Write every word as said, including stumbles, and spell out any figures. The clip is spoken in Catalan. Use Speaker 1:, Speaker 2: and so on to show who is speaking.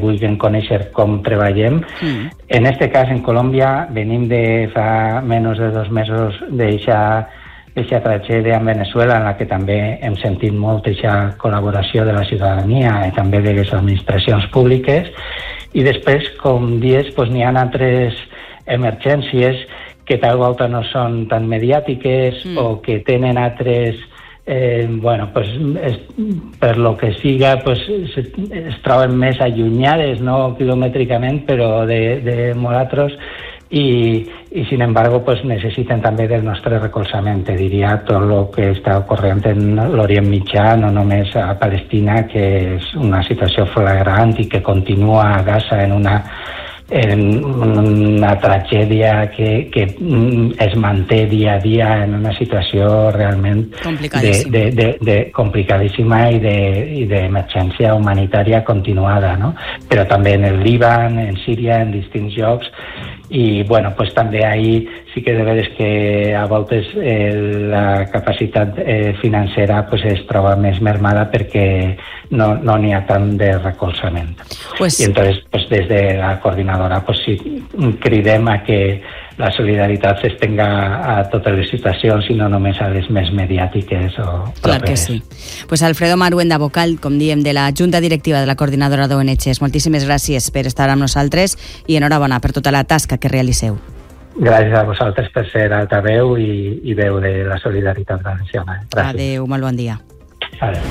Speaker 1: vulguin conèixer com treballem. Mm. En este cas, en Colòmbia, venim de fa menys de dos mesos d'eixa aquesta tragèdia en Venezuela, en la que també hem sentit molt aquesta col·laboració de la ciutadania i també de les administracions públiques. I després, com dius, pues, n'hi ha altres emergències que tal volta no són tan mediàtiques mm. o que tenen altres... Eh, bueno, pues, es, per lo que siga, pues, es, es troben més allunyades, no quilomètricament, però de, de nosaltres, i, i sin embargo pues, necessiten també del nostre recolzament. Te diria tot el que està ocorrent en l'Orient Mitjà, no només a Palestina, que és una situació flagrant i que continua a Gaza en una en una tragèdia que, que es manté dia a dia en una situació realment
Speaker 2: complicadíssima,
Speaker 1: de, de, de, de complicadíssima i d'emergència humanitària continuada, no? Però també en el Líban, en Síria, en distints llocs, i bueno, pues també ahí sí que de veres que a voltes eh, la capacitat eh, financera pues, es troba més mermada perquè no no n'hi ha tant de recolzament. Pues... I entonces pues, des de la coordinadora pues, sí, cridem a que la solidaritat s'estenga a totes les situacions i no només a les més mediàtiques o properes.
Speaker 2: Clar que sí. Pues Alfredo Maruenda, vocal, com diem, de la Junta Directiva de la Coordinadora d'O N Ges, moltíssimes gràcies per estar amb nosaltres i enhorabona per tota la tasca que realiseu.
Speaker 1: Gràcies a vosaltres per ser altaveu i, i veu de la solidaritat valenciana. Gràcies.
Speaker 2: Adéu, molt bon dia.
Speaker 1: Adéu.